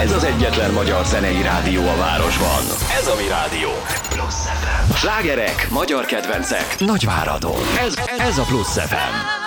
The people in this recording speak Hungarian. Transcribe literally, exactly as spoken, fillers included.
Ez az egyetlen magyar zenei rádió a városban. Ez a mi rádió. Plusz ef em. Slágerek, magyar kedvencek, Nagyváradon. Ez, ez a Plusz ef em.